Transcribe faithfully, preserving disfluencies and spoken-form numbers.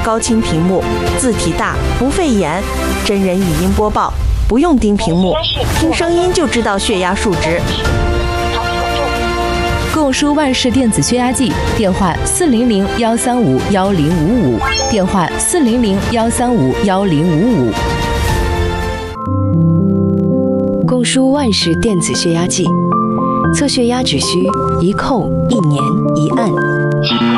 高清屏幕，字体大，不费眼，真人语音播报，不用盯屏幕，听声音就知道血压数值。 购书万事电子血压计，电话四零零幺三五幺零五五，电话四零零幺三五幺零五五。 购书万事电子血压计，测血压只需一扣一粘一按。